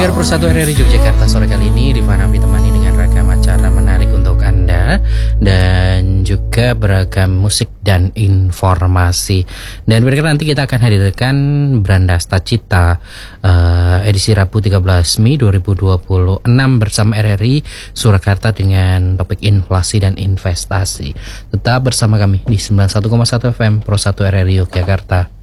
pendengar Persatu RRI Yogyakarta, sore kali ini Rifana ditemani dengan ragam acara menarik untuk Anda dan juga beragam musik dan informasi. Dan berikut nanti kita akan hadirkan Brandasta Cita edisi Rabu 13 Mei 2026 bersama RRI Surakarta dengan topik inflasi dan investasi. Tetap bersama kami di 91,1 FM Persatu RRI Yogyakarta.